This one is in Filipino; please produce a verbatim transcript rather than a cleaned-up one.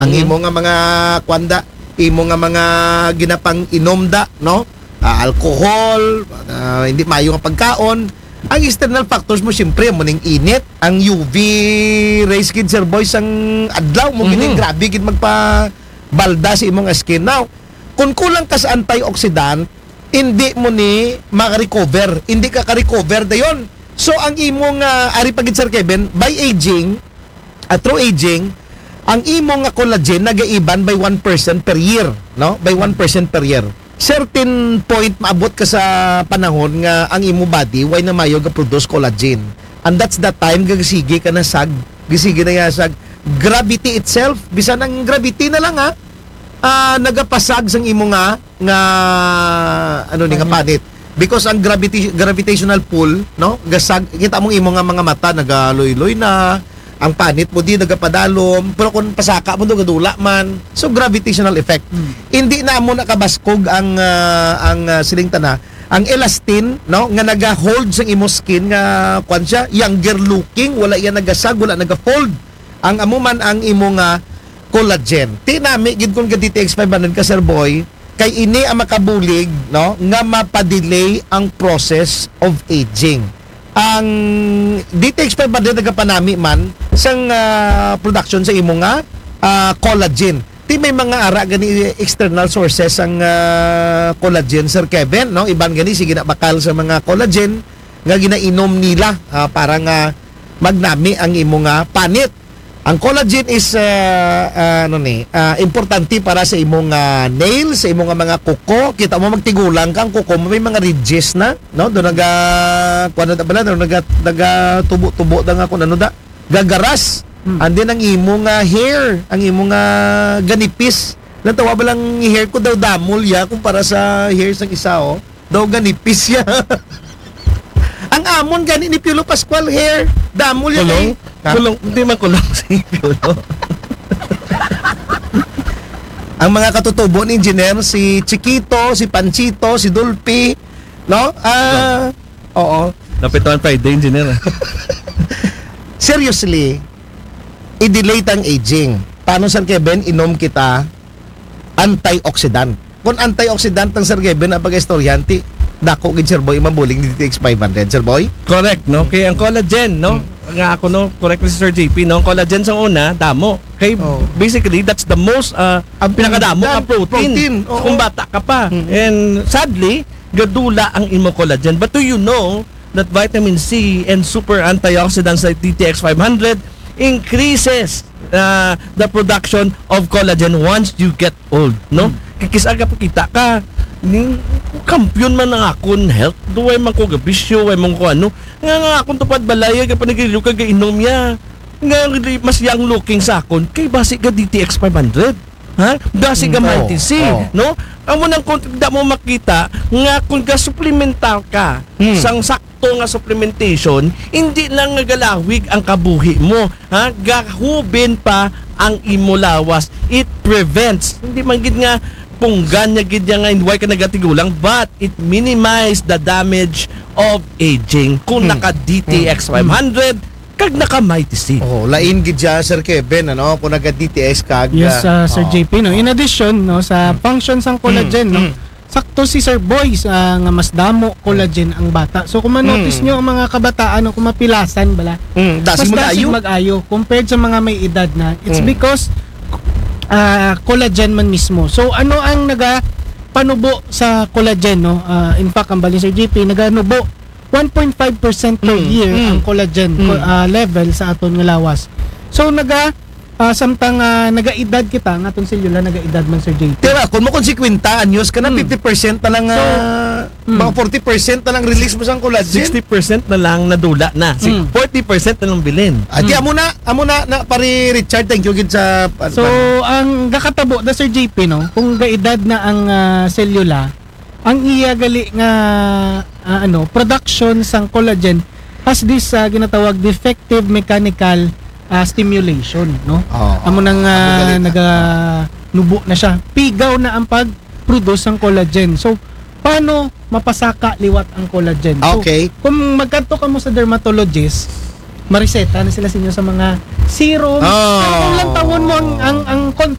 Ang Mhm. imo nga mga kwanda, imo nga mga ginapang inomda, no? Ah, alcohol, ah, hindi maayo nga pagkaon. Ang external factors mo siyempre mo ning init, ang U V rays kid sir boys ang adlaw mo Mhm. gid grabe gid magpa balda sa imong skin. Now, kung kulang ka sa antioxidant, hindi mo ni maka-recover. Hindi ka ka-recover dayon. So ang imong uh, ari pagid sir Kevin, by aging, at through aging, ang imong nga collagen nagaiban by one percent per year, no? By one percent per year. Certain point maabot ka sa panahon nga ang imo body why na mayo ga produce collagen. And that's the time gagisige ka na sag, gisige na nga sag gravity itself, bisan ang gravity na lang ha. Ah, nagapasag sang imo nga nga ano ni nga panit. Because ang gravity gravitational pull, no? Gasag kita mong imo nga mga mata nagaloy-loy na. Ang panit mo di nagapadalom, pero kung pasaka mo do gadula man. So gravitational effect. Hmm. Hindi na mo nakabaskog ang uh, ang uh, siling tana, ang elastin, no, nga naga-hold sa imo skin nga kwan siya, younger looking, wala yan nagasag, wala naga-fold. Ang amo man ang imo nga collagen. Tinami gid kon ga D T X five hundred ka sir boy, kay ini ang makabulig, no, nga mapadelay ang process of aging. Ang D T X five hundred nagapanami man sang uh, production sa imo nga uh, collagen. Ti may mga ara gani external sources ang uh, collagen sir Kevin, no? Iban gani sige na bakal sa mga collagen nga ginainom nila uh, para nga magnami ang imo nga panit. Ang collagen is uh, uh, ano ni, uh, importante para sa imong uh, nails, sa imong uh, mga kuko. Kita mo magtigulang kang kuko mo may mga ridges na, no? Do naga kuno ta bala, do naga naga tubo-tubo da nga kun ano da, gagaras. Hmm. And then ang imong uh, hair, ang imong uh, ganipis. Natawa ba lang hair ko daw damol ya kumpara sa hair sang isa oh. Daw ganipis ya. Ang amon gani ni Piolo Pascual hair, damol ya. Kulong? Eh. Ha? Kulong, hindi man kulong si Piolo. Ang mga katutubo ni engineer, si Chiquito, si Panchito, si Dulpi, no? Ah, oo. Napituan Friday, engineer. Seriously, i-delay ang aging. Paano, Sir Kevin, inom kita antioxidant. Kung antioxidant ang Sir Kevin, ang pag-istoryanti, dako gid Sir Boy, mabuling ni D T X five hundred, Sir Boy? Correct, no? Kaya ang collagen, no? Nga ako, no? Correct na si Sir J P, no? Ang collagen sa una, damo. Kaya Oh. basically, that's the most, uh, ang pinakadamo ka protein. Protein, oo. Kung bata ka pa. Mhm. And sadly, gadula ang imo collagen. But do you know that vitamin C and super antioxidants like D T X five hundred increases uh, the production of collagen once you get old, no? Kikisaga pa kita ka ning kampiyon man ang akon health duway man ko gabisyo way man ko ano nga nga akon tupad balay ka panigilo ka gainom ya nga mas young looking sa akon kay basi ka D T X five hundred ha basi ka Mm, Mighty C oh, oh. no amo nang kung da mo makita nga kung ka supplemental ka Hmm. sang sakto nga supplementation hindi lang nga galawig ang kabuhi mo ha gahubin pa ang imo lawas it prevents hindi man gid nga punggan niya gid nga why ka nagatigulang but it minimize the damage of aging kung Hmm. naka D T X five hundred kag naka Mighty C. Oh, lain gid siya, Sir Kevin, ano? Kung naga-D T S kag Yes, uh, Sir oh. J P, no. In addition, no, sa functions ng collagen, no. mm. Sakto si Sir Boys uh, nga mas damo collagen ang bata. So kung ma-notice Mm. nyo ang mga kabataan no, kung mapilasan bala, Mm, mas dasig dasig mag-ayo. mag-ayo compared sa mga may edad na. It's Mm. because uh, collagen man mismo. So ano ang naga panubo sa collagen, no? Uh, in fact, ang bali Sir J P naganubo one point five percent per Mm, year mm. ang collagen Mm. co- uh, level sa aton nga lawas. So naga uh, samtang uh, nagaedad kita nga atong selula nagaedad man Sir J P. Tira, kung mo konsekwenta anyos ka na Mm. fifty percent na lang So, ah, mm. mga forty percent na lang release mo sa collagen. sixty percent na lang nadula na. Si Mm. forty percent na lang bilin. Ati amo na, amo na na pari Richard, thank you gid sa So ang gakatabo da Sir J P no, kung gaedad na ang uh, selula, ang iya gali nga ah, ano, production sang collagen has this uh, ginatawag defective mechanical uh, stimulation, no? Oh, Amo nang amo uh, gali na. naga nubo na siya. Pigaw na ang pag-produce ng collagen. So paano mapasaka liwat ang collagen? So, Okay. kung magkanto ka mo sa dermatologist, mariseta na sila sa inyo sa mga serum. Oh. Pero kung lang tawon mo ang ang, ang